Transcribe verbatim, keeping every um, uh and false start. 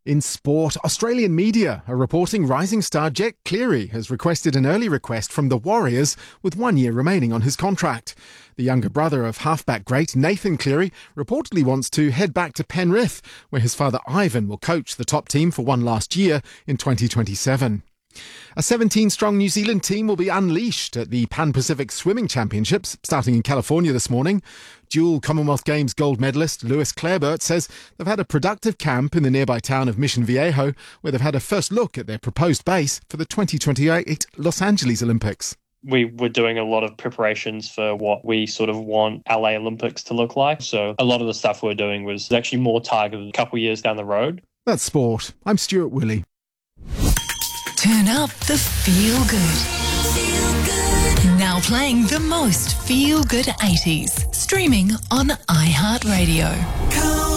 In sport, Australian media are reporting rising star Jet Cleary has requested an early request from the Warriors with one year remaining on his contract. The younger brother of halfback great Nathan Cleary reportedly wants to head back to Penrith, where his father Ivan will coach the top team for one last year in twenty twenty-seven. A seventeen-strong New Zealand team will be unleashed at the Pan-Pacific Swimming Championships, starting in California this morning. Dual Commonwealth Games gold medalist Lewis Clareburt says they've had a productive camp in the nearby town of Mission Viejo, where they've had a first look at their proposed base for the twenty twenty-eight Los Angeles Olympics. We were doing a lot of preparations for what we sort of want L A Olympics to look like. So a lot of the stuff we're doing was actually more targeted a couple of years down the road. That's sport. I'm Stuart Willey. Turn up the feel good. Feel good. Now playing the most feel good eighties. Streaming on iHeartRadio.